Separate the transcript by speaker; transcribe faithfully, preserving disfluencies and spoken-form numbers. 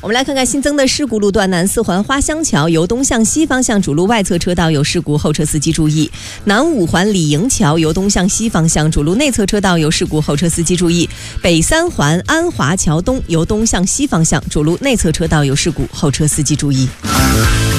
Speaker 1: 我们来看看新增的事故路段：南四环花乡桥由东向西方向主路外侧车道有事故，后车司机注意；南五环李营桥由东向西方向主路内侧车道有事故，后车司机注意；北三环安华桥东由东向西方向主路内侧车道有事故，后车司机注意。